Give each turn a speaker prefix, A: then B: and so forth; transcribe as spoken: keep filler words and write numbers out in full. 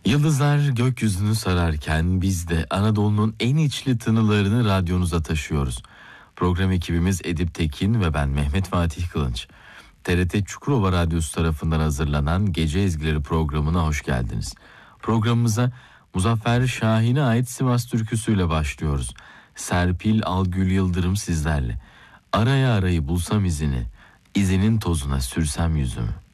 A: Yıldızlar gökyüzünü sararken biz de Anadolu'nun en içli tınılarını radyonuza taşıyoruz. Program ekibimiz Edip Tekin ve ben Mehmet Fatih Kılınç. T R T Çukurova Radyosu tarafından hazırlanan Gece Ezgileri programına hoş geldiniz. Programımıza Muzaffer Şahin'e ait Sivas türküsüyle başlıyoruz. Serpil Algül Yıldırım sizlerle. Araya arayı bulsam izini, izinin tozuna sürsem yüzümü.